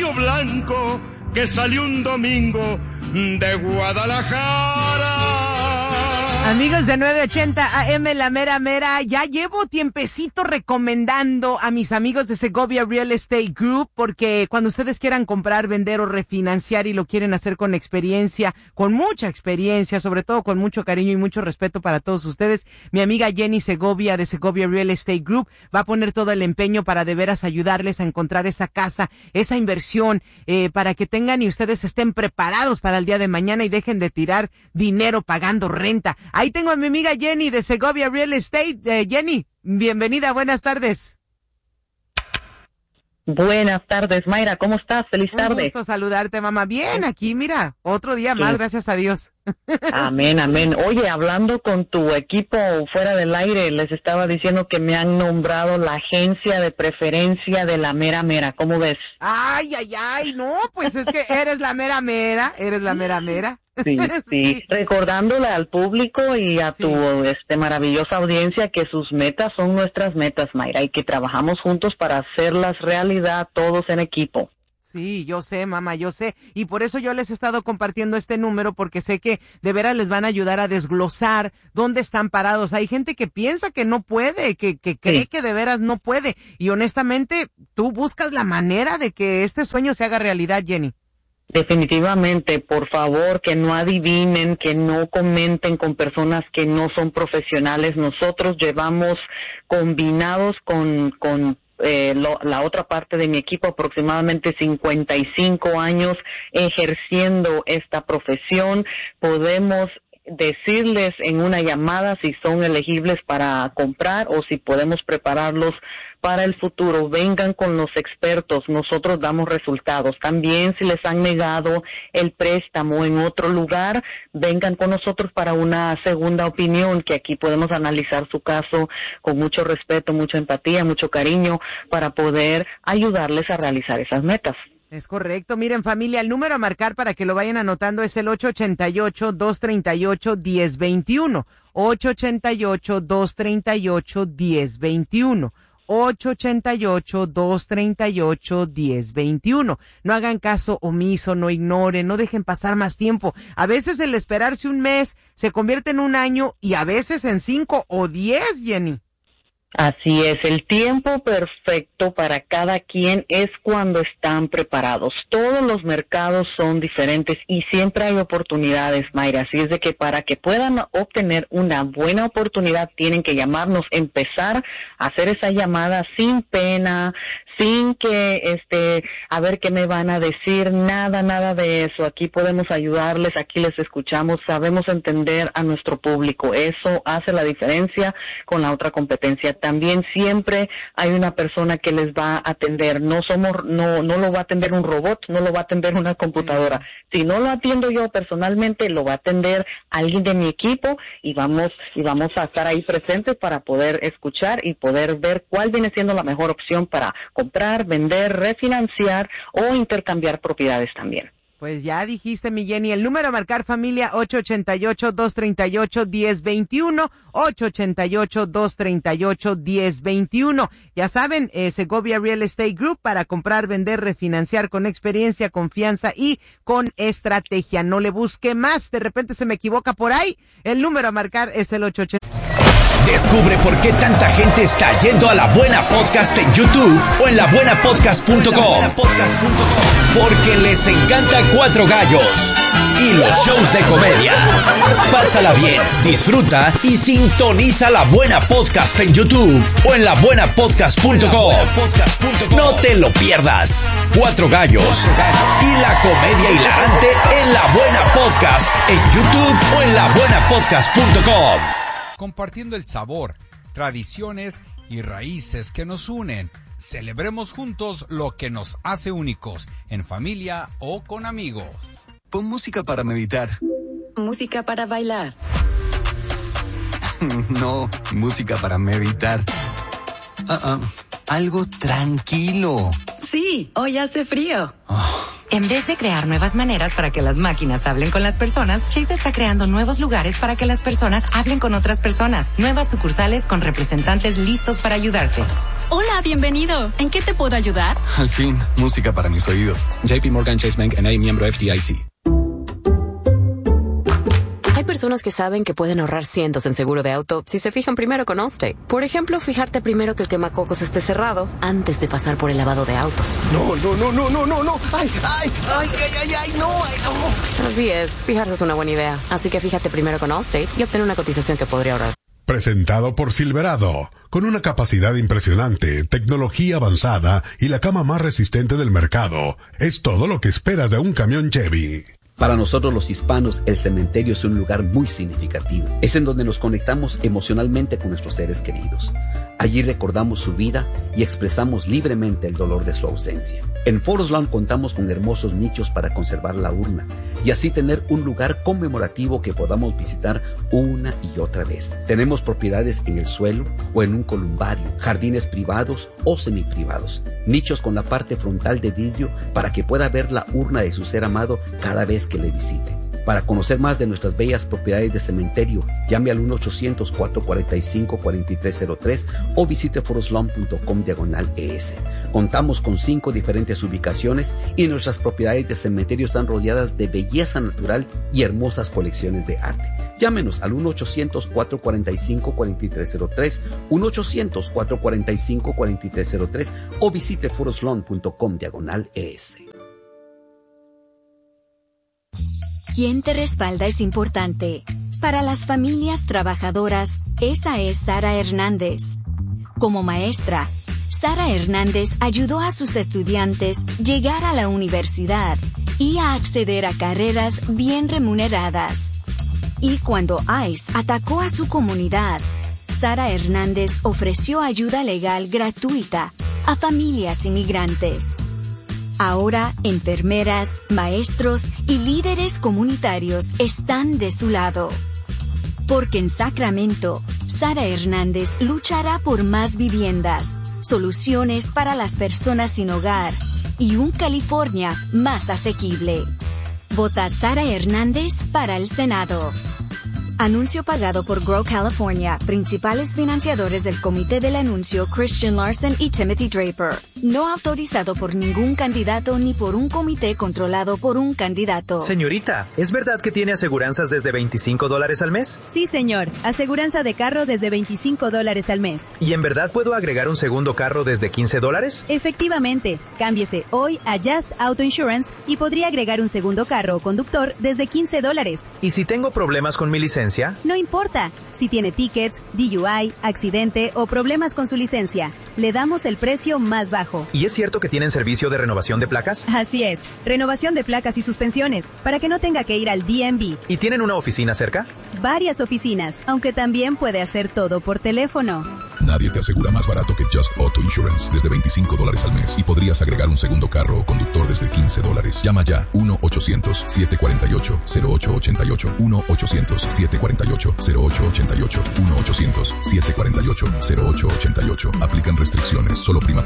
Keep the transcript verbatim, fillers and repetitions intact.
caballo blanco que salió un domingo de Guadalajara. Amigos de nueve ochenta A M, la mera mera, ya llevo tiempecito recomendando a mis amigos de Segovia Real Estate Group, porque cuando ustedes quieran comprar, vender o refinanciar y lo quieren hacer con experiencia, con mucha experiencia, sobre todo con mucho cariño y mucho respeto para todos ustedes, mi amiga Jenny Segovia de Segovia Real Estate Group va a poner todo el empeño para de veras ayudarles a encontrar esa casa, esa inversión, eh, para que tengan y ustedes estén preparados para el día de mañana y dejen de tirar dinero pagando renta. Ahí tengo a mi amiga Jenny de Segovia Real Estate. Eh, Jenny, bienvenida, buenas tardes. Buenas tardes, Mayra, ¿cómo estás? Feliz tarde. Un gusto saludarte, mamá. Bien, aquí, mira, otro día más, sí. Gracias a Dios. Amén, amén. Oye, hablando con tu equipo fuera del aire, les estaba diciendo que me han nombrado la agencia de preferencia de la mera mera. ¿Cómo ves? Ay, ay, ay, no, pues es que eres la mera mera, eres la mera mera. Sí, sí, sí, recordándole al público y a sí. tu este maravillosa audiencia que sus metas son nuestras metas, Mayra, y que trabajamos juntos para hacerlas realidad todos en equipo. Sí, yo sé, mamá, yo sé, y por eso yo les he estado compartiendo este número, porque sé que de veras les van a ayudar a desglosar dónde están parados. Hay gente que piensa que no puede, que, que cree sí. que de veras no puede, y honestamente, tú buscas la manera de que este sueño se haga realidad, Jenny. Definitivamente, por favor, que no adivinen, que no comenten con personas que no son profesionales. Nosotros llevamos combinados con, con eh, lo, la otra parte de mi equipo aproximadamente cincuenta y cinco años ejerciendo esta profesión. Podemos decirles en una llamada si son elegibles para comprar o si podemos prepararlos para el futuro. Vengan con los expertos, nosotros damos resultados. También si les han negado el préstamo en otro lugar, vengan con nosotros para una segunda opinión, que aquí podemos analizar su caso con mucho respeto, mucha empatía, mucho cariño, para poder ayudarles a realizar esas metas. Es correcto. Miren, familia, el número a marcar para que lo vayan anotando es el ocho ocho ocho, dos tres ocho, uno cero dos uno. ocho ocho ocho, dos tres ocho, uno cero dos uno. ocho ocho ocho, dos tres ocho, uno cero dos uno. No hagan caso omiso, no ignoren, no dejen pasar más tiempo. A veces el esperarse un mes se convierte en un año y a veces en cinco o diez, Jenny. Así es, el tiempo perfecto para cada quien es cuando están preparados. Todos los mercados son diferentes y siempre hay oportunidades, Mayra. Así es de que para que puedan obtener una buena oportunidad tienen que llamarnos, empezar a hacer esa llamada sin pena, sin que, este, a ver qué me van a decir, nada, nada de eso. Aquí podemos ayudarles, aquí les escuchamos, sabemos entender a nuestro público. Eso hace la diferencia con la otra competencia. También siempre hay una persona que les va a atender. No somos, no, no lo va a atender un robot, no lo va a atender una computadora. Si no lo atiendo yo personalmente, lo va a atender alguien de mi equipo y vamos, y vamos a estar ahí presentes para poder escuchar y poder ver cuál viene siendo la mejor opción para comprar, vender, refinanciar o intercambiar propiedades también. Pues ya dijiste, mi Jenny, el número a marcar, familia, ocho ocho ocho, dos tres ocho, uno cero dos uno, ocho ocho ocho, dos tres ocho, uno cero dos uno. Ya saben, eh, Segovia Real Estate Group para comprar, vender, refinanciar con experiencia, confianza y con estrategia. No le busque más, de repente se me equivoca por ahí. El número a marcar es el ocho ocho ocho. Descubre por qué tanta gente está yendo a La Buena Podcast en YouTube o en la buena podcast punto com. Porque les encanta Cuatro Gallos y los shows de comedia. Pásala bien, disfruta y sintoniza La Buena Podcast en YouTube o en la buena podcast punto com. No te lo pierdas. Cuatro Gallos y la comedia hilarante en La Buena Podcast en YouTube o en la buena podcast punto com. Compartiendo el sabor, tradiciones y raíces que nos unen. Celebremos juntos lo que nos hace únicos, en familia o con amigos. Pon música para meditar. Música para bailar. No, música para meditar. Uh-uh. Algo tranquilo. Sí, hoy hace frío. Oh, En vez de crear nuevas maneras para que las máquinas hablen con las personas, Chase está creando nuevos lugares para que las personas hablen con otras personas. Nuevas sucursales con representantes listos para ayudarte. Hola, bienvenido. ¿En qué te puedo ayudar? Al fin, música para mis oídos. J P Morgan Chase Bank N A, miembro F D I C. Hay personas que saben que pueden ahorrar cientos en seguro de auto si se fijan primero con Allstate. Por ejemplo, fijarte primero que el quemacocos esté cerrado antes de pasar por el lavado de autos. No, no, no, no, no, no, no. Ay, ay, ay, ay, ay, ay, no, ay, no. Así es, fijarse es una buena idea. Así que fíjate primero con Allstate y obtén una cotización que podría ahorrar. Presentado por Silverado, con una capacidad impresionante, tecnología avanzada y la cama más resistente del mercado. Es todo lo que esperas de un camión Chevy. Para nosotros los hispanos, el cementerio es un lugar muy significativo. Es en donde nos conectamos emocionalmente con nuestros seres queridos. Allí recordamos su vida y expresamos libremente el dolor de su ausencia. En Forest Lawn contamos con hermosos nichos para conservar la urna y así tener un lugar conmemorativo que podamos visitar una y otra vez. Tenemos propiedades en el suelo o en un columbario, jardines privados o semiprivados, nichos con la parte frontal de vidrio para que pueda ver la urna de su ser amado cada vez que le visite. Para conocer más de nuestras bellas propiedades de cementerio, llame al uno ochocientos, cuatro cuatro cinco, cuatro tres cero tres o visite forestlawn punto com diagonal E S. Contamos con cinco diferentes ubicaciones y nuestras propiedades de cementerio están rodeadas de belleza natural y hermosas colecciones de arte. Llámenos al uno ochocientos, cuatro cuatro cinco, cuatro tres cero tres, uno ochocientos, cuatro cuatro cinco, cuatro tres cero tres o visite forestlawn punto com diagonal E S. Quien te respalda es importante. Para las familias trabajadoras, esa es Sara Hernández. Como maestra, Sara Hernández ayudó a sus estudiantes llegar a la universidad y a acceder a carreras bien remuneradas. Y cuando ICE atacó a su comunidad, Sara Hernández ofreció ayuda legal gratuita a familias inmigrantes. Ahora, enfermeras, maestros y líderes comunitarios están de su lado. Porque en Sacramento, Sara Hernández luchará por más viviendas, soluciones para las personas sin hogar y un California más asequible. Vota Sara Hernández para el Senado. Anuncio pagado por Grow California, principales financiadores del comité del anuncio Christian Larson y Timothy Draper. No autorizado por ningún candidato ni por un comité controlado por un candidato. Señorita, ¿es verdad que tiene aseguranzas desde veinticinco dólares al mes? Sí, señor. Aseguranza de carro desde veinticinco dólares al mes. ¿Y en verdad puedo agregar un segundo carro desde quince dólares? Efectivamente. Cámbiese hoy a Just Auto Insurance y podría agregar un segundo carro o conductor desde quince dólares. ¿Y si tengo problemas con mi licencia? No importa. Si tiene tickets, D U I, accidente o problemas con su licencia, le damos el precio más bajo. ¿Y es cierto que tienen servicio de renovación de placas? Así es. Renovación de placas y suspensiones, para que no tenga que ir al D M V. ¿Y tienen una oficina cerca? Varias oficinas, aunque también puede hacer todo por teléfono. Nadie te asegura más barato que Just Auto Insurance desde veinticinco dólares al mes y podrías agregar un segundo carro o conductor desde quince dólares. Llama ya uno ochocientos, siete cuatro ocho, cero ocho ocho ocho, uno ochocientos, siete cuatro ocho, cero ocho ocho ocho, uno ochocientos, siete cuatro ocho, cero ocho ocho ocho. Aplican restricciones, solo prima